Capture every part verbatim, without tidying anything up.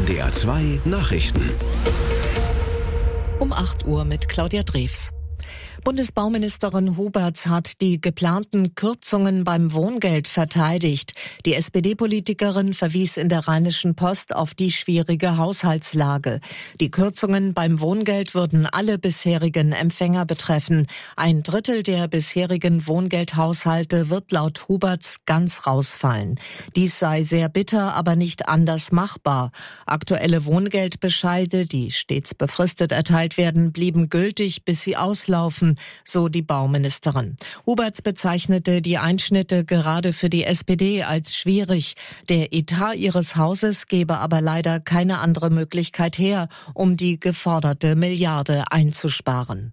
D R zwei Nachrichten. Um acht Uhr mit Claudia Drews. Bundesbauministerin Huberts hat die geplanten Kürzungen beim Wohngeld verteidigt. Die S P D-Politikerin verwies in der Rheinischen Post auf die schwierige Haushaltslage. Die Kürzungen beim Wohngeld würden alle bisherigen Empfänger betreffen. Ein Drittel der bisherigen Wohngeldhaushalte wird laut Huberts ganz rausfallen. Dies sei sehr bitter, aber nicht anders machbar. Aktuelle Wohngeldbescheide, die stets befristet erteilt werden, blieben gültig, bis sie auslaufen, so die Bauministerin. Huberts bezeichnete die Einschnitte gerade für die S P D als schwierig. Der Etat ihres Hauses gebe aber leider keine andere Möglichkeit her, um die geforderte Milliarde einzusparen.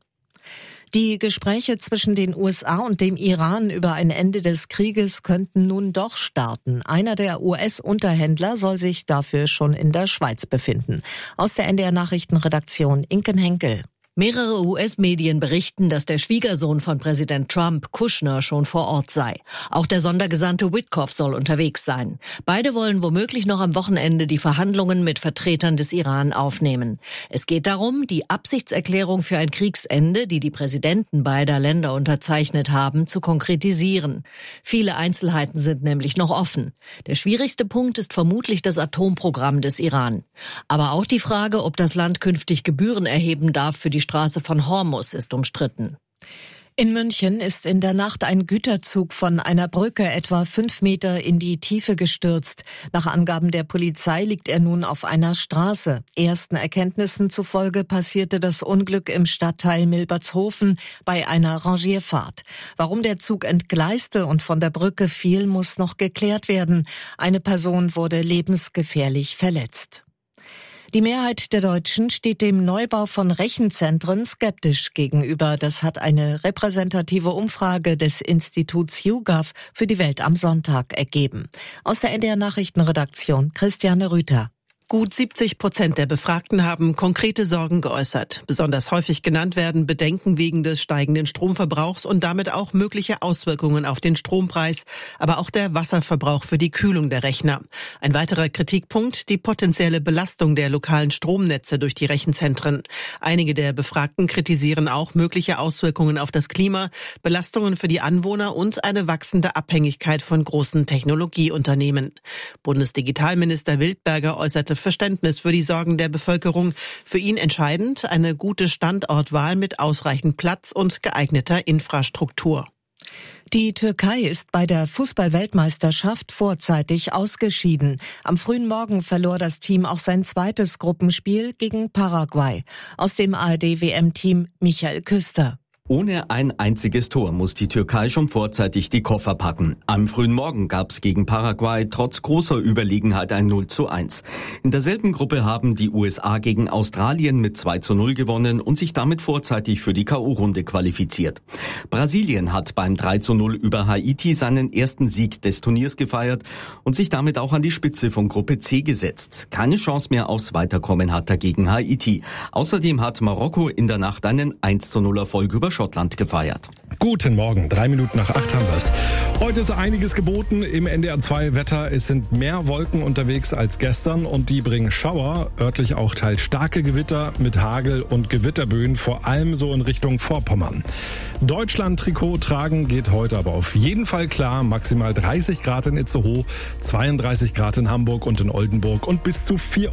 Die Gespräche zwischen den U S A und dem Iran über ein Ende des Krieges könnten nun doch starten. Einer der U S-Unterhändler soll sich dafür schon in der Schweiz befinden. Aus der N D R-Nachrichtenredaktion Inken Henkel. Mehrere U S-Medien berichten, dass der Schwiegersohn von Präsident Trump, Kushner, schon vor Ort sei. Auch der Sondergesandte Witkoff soll unterwegs sein. Beide wollen womöglich noch am Wochenende die Verhandlungen mit Vertretern des Iran aufnehmen. Es geht darum, die Absichtserklärung für ein Kriegsende, die die Präsidenten beider Länder unterzeichnet haben, zu konkretisieren. Viele Einzelheiten sind nämlich noch offen. Der schwierigste Punkt ist vermutlich das Atomprogramm des Iran. Aber auch die Frage, ob das Land künftig Gebühren erheben darf für die Straße von Hormuz, ist umstritten. In München ist in der Nacht ein Güterzug von einer Brücke etwa fünf Meter in die Tiefe gestürzt. Nach Angaben der Polizei liegt er nun auf einer Straße. Ersten Erkenntnissen zufolge passierte das Unglück im Stadtteil Milbertshofen bei einer Rangierfahrt. Warum der Zug entgleiste und von der Brücke fiel, muss noch geklärt werden. Eine Person wurde lebensgefährlich verletzt. Die Mehrheit der Deutschen steht dem Neubau von Rechenzentren skeptisch gegenüber. Das hat eine repräsentative Umfrage des Instituts YouGov für die Welt am Sonntag ergeben. Aus der N D R-Nachrichtenredaktion Christiane Rüther. Gut siebzig Prozent der Befragten haben konkrete Sorgen geäußert. Besonders häufig genannt werden Bedenken wegen des steigenden Stromverbrauchs und damit auch mögliche Auswirkungen auf den Strompreis, aber auch der Wasserverbrauch für die Kühlung der Rechner. Ein weiterer Kritikpunkt, die potenzielle Belastung der lokalen Stromnetze durch die Rechenzentren. Einige der Befragten kritisieren auch mögliche Auswirkungen auf das Klima, Belastungen für die Anwohner und eine wachsende Abhängigkeit von großen Technologieunternehmen. Bundesdigitalminister Wildberger äußerte Verständnis für die Sorgen der Bevölkerung. Für ihn entscheidend eine gute Standortwahl mit ausreichend Platz und geeigneter Infrastruktur. Die Türkei ist bei der Fußball-Weltmeisterschaft vorzeitig ausgeschieden. Am frühen Morgen verlor das Team auch sein zweites Gruppenspiel gegen Paraguay. Aus dem A R D-W M-Team Michael Küster. Ohne ein einziges Tor muss die Türkei schon vorzeitig die Koffer packen. Am frühen Morgen gab es gegen Paraguay trotz großer Überlegenheit ein null zu eins. In derselben Gruppe haben die U S A gegen Australien mit zwei zu null gewonnen und sich damit vorzeitig für die K O-Runde qualifiziert. Brasilien hat beim drei zu null über Haiti seinen ersten Sieg des Turniers gefeiert und sich damit auch an die Spitze von Gruppe C gesetzt. Keine Chance mehr aufs Weiterkommen hat dagegen Haiti. Außerdem hat Marokko in der Nacht einen eins zu null Erfolg über Schottland gefeiert. Guten Morgen, drei Minuten nach acht haben wir's. Heute ist einiges geboten im N D R zwei Wetter. Es sind mehr Wolken unterwegs als gestern und die bringen Schauer, örtlich auch teils starke Gewitter mit Hagel und Gewitterböen, vor allem so in Richtung Vorpommern. Deutschland-Trikot tragen geht heute aber auf jeden Fall klar. Maximal dreißig Grad in Itzehoe, zweiunddreißig Grad in Hamburg und in Oldenburg und bis zu vierunddreißig